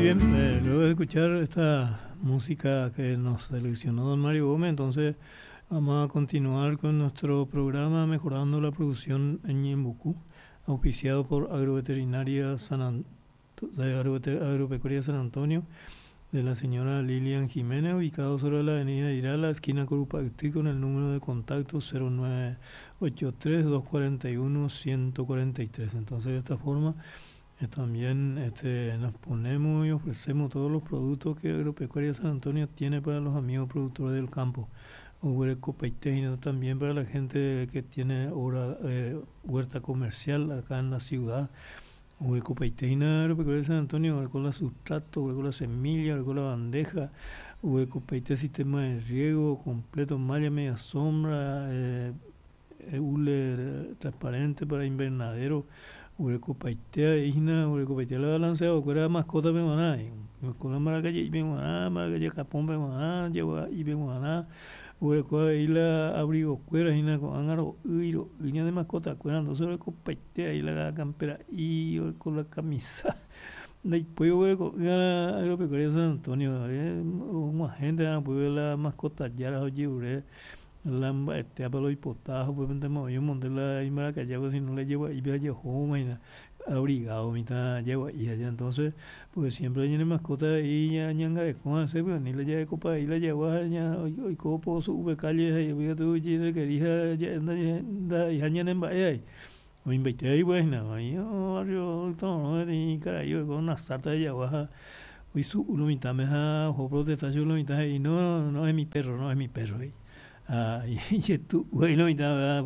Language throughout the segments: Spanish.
bien, luego de escuchar esta música que nos seleccionó don Mario Gómez, entonces vamos a continuar con nuestro programa Mejorando la Producción en Ñembucú, auspiciado por Agroveterinaria Agropecuaria San Antonio, de la señora Lilian Jiménez, ubicado sobre la avenida Irala, esquina Corupactí, con el número de contacto 0983-241-143. Entonces, de esta forma, también nos ponemos y ofrecemos todos los productos que Agropecuaria San Antonio tiene para los amigos productores del campo. También para la gente que tiene huerta comercial acá en la ciudad. Huecopaiteina Agropecuaria San Antonio, con la sustrato, con la semilla, con la bandeja, Huecopaite sistema de riego completo, malla media sombra, hule transparente para invernadero, Huecopaitea Isna, Huecopaitea la balanceado, cuera mascota peguaná, con la maracalle y peguaná, maracalle capón peguaná, lleva y peguaná, Huecoa y la abrigo cuera, Isna con ángaro, uiro, de mascota, cuera, entonces Huecopaitea y la campera y con la camisa. Después la Agropecuaria San Antonio, una gente pues la mascota ya la oye, lamba para los hipotajos, pues pentemos yo monté la Maracayagua, si no le llevo y vea yo abrigado, mitad llevo y allá entonces, pues siempre hay mascota y ya ñangare con hace, pues ni le lleve copa y la llevo allá, hoy copo sube calle, y voy a tu chile que dije, ya anda y añan en vaya. O invité ahí, pues, nada, yo todo, y carajo, con una sarta de yaguaja, hoy su uno mitad me ha protestar, yo lo mitad y no es mi perro, no es mi perro. Y tú, güey, lo mitad,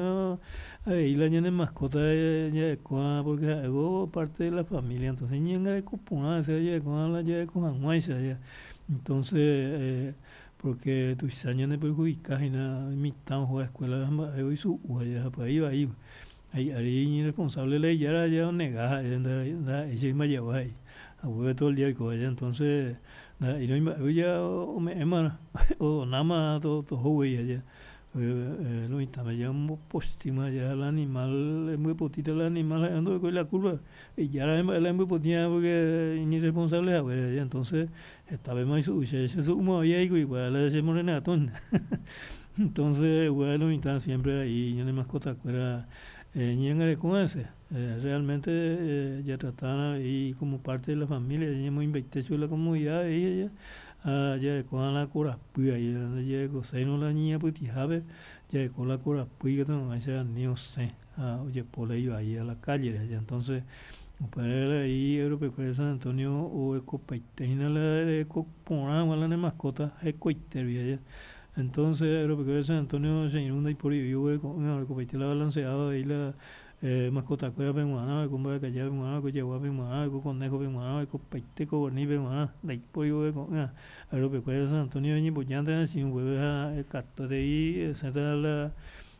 ahí la ñana es mascota de Coa, porque hago parte de la familia, entonces ñanga de Copuna, se ya con la ya de Cojanguaysa, ya. Entonces, porque tus años de perjudicar y nada, mi tan juega escuela, hoy su, ya, pues ahí va, ahí. Ahí irresponsable le ya negada, ella me lleva ahí, a huevo todo el día y coja, entonces, y no ya me emana, o nada más todo güey allá. Lo intama ya un postima ya el animal es muy potito el animal ando con la curva y ya la muy potita porque ni responsable a ver entonces esta vez más se suma ahí igual la de morenatón. Entonces bueno lo intama siempre ahí y en mascota fuera ñengare con ese realmente ya trataban ahí como parte de la familia ya muy invitado de la comunidad y ella ya con la cora pues ahí ya con se no la niña pues tijabe ya con la cora pues que no ese niño se oye por ahí ahí a la calle ya entonces para ahí Agropecuaria San Antonio o Ecopaiteina la Ecopona o la mascota Ecoitervia ya entonces Agropecuaria San Antonio se inunda y por ahí yo con Ecopaiteina la balanceado ahí la mascota cuera peguana con va callado peguana con yagua peguana con conejo peguana con paite con borní peguana la pollo con Agropecuaria San Antonio ni bollante si un hueve a carto de ahí se da la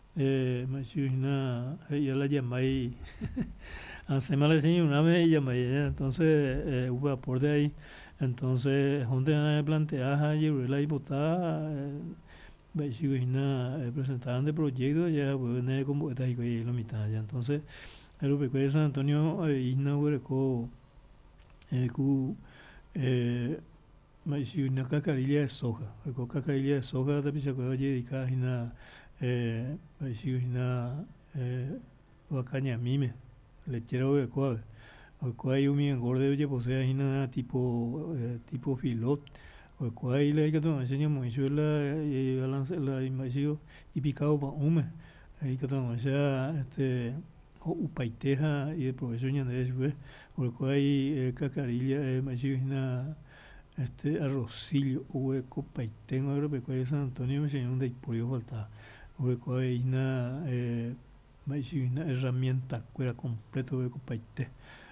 machina ya la llama ahí hace mal sin una vez llama entonces hubo aporte ahí entonces donde planteada y la diputada presentaban de proyectos ya pues como está ahí la mitad ya entonces Agropecuaria San Antonio inauguró cu una cacarilla de soja con cacarilla de soja de pichacueva dedicada una vacaña mime lechero de coave o coave un engorde oye posee una tipo filot o coave le hay que tomar enseña mucho la balance la imagen y picado para hume hay que tomar upaiteja y el profesor ñandés o coave cacarilla imagina arrocillo hueco paitengo Agropecuaria San Antonio me enseñó un de pollo falta hueco hay una herramienta cuera completo hueco paite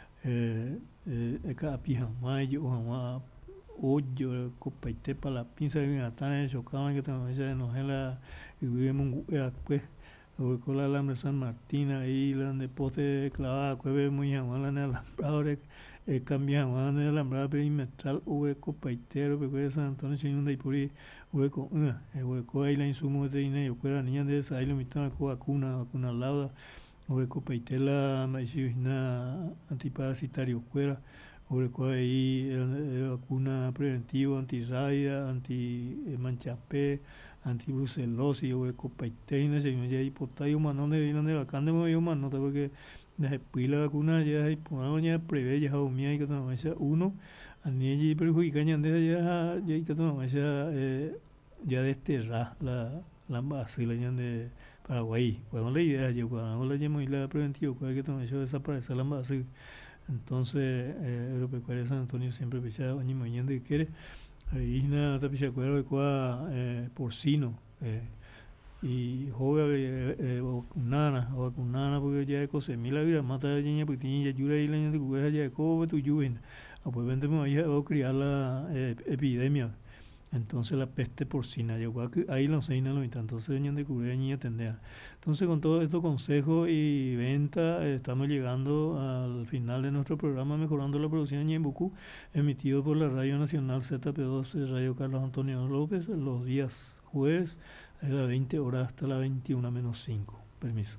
cada pija mayo o hoyo copaite para la pinza de mi atana chocaban que también se enojela y vivimos pues hueco la alambre San Martín ahí donde poste clavada cueve muy jamás la alambrado cambiamos en el alambrado perimetral hueco paitero Agropecuaria San Antonio sin un de puri hueco hueco ahí la insumo de dinero cuera niña de esa ahí lo mitad con vacuna lauda hueco paitela una antiparasitario cuera Urecua ahí vacuna preventiva, antirrábica, anti-manchapé, antibrucelosis, urecopaiteina, señor, ya hipotayo humano, de vacante me humano, porque desde pues la vacuna ya hay por ya prevé ya umía y que toma uno, a niña perjudica ya y que toma ya desterrar la bacila ya de Paraguay. Cuando la idea yo cuando la llamo y la preventiva, que toma desaparecer la bacila. Entonces, Agropecuaria San Antonio siempre picha ni mañana de quiere. Ahí na tapicha cuero de cua porcino. Y joga vacunana porque ya de cose mil vida mata ya ña putin ya yura y la ña de cueja ya de cobre tu yuven. Pues vente me vaya a criar la epidemia. Entonces la peste porcina, yo creo que ahí lo sé, no lo entonces ña de cubre ña atender. Entonces con todos estos consejos y venta estamos llegando al final de nuestro programa Mejorando la Producción en Ñembucú, emitido por la Radio Nacional ZP12 Radio Carlos Antonio López los días jueves de las 20 horas hasta las 21 menos 5. Permiso.